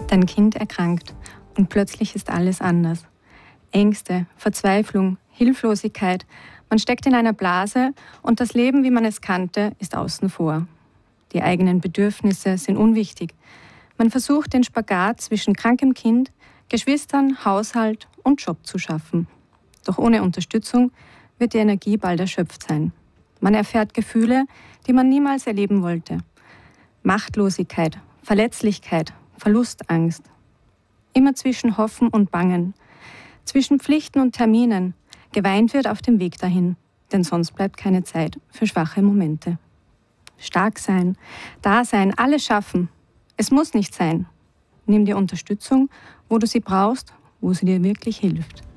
Dein Kind erkrankt und plötzlich ist alles anders. Ängste, Verzweiflung, Hilflosigkeit. Man steckt in einer Blase und das Leben, wie man es kannte, ist außen vor. Die eigenen Bedürfnisse sind unwichtig. Man versucht, den Spagat zwischen krankem Kind, Geschwistern, Haushalt und Job zu schaffen. Doch ohne Unterstützung wird die Energie bald erschöpft sein. Man erfährt Gefühle, die man niemals erleben wollte. Machtlosigkeit, Verletzlichkeit, Verlustangst. Immer zwischen Hoffen und Bangen, zwischen Pflichten und Terminen. Geweint wird auf dem Weg dahin, denn sonst bleibt keine Zeit für schwache Momente. Stark sein, da sein, alles schaffen. Es muss nicht sein. Nimm dir Unterstützung, wo du sie brauchst, wo sie dir wirklich hilft.